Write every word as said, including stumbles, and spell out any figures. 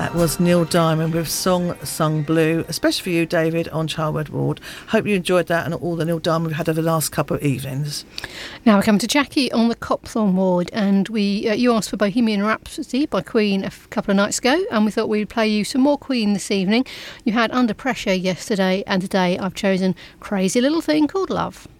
That was Neil Diamond with Song Sung Blue, especially for you, David, on Childbird Ward. Hope you enjoyed that and all the Neil Diamond we've had over the last couple of evenings. Now we're coming to Jackie on the Copthorne Ward, and we uh, you asked for Bohemian Rhapsody by Queen a f- couple of nights ago, and we thought we'd play you some more Queen this evening. You had Under Pressure yesterday, and today I've chosen Crazy Little Thing Called Love.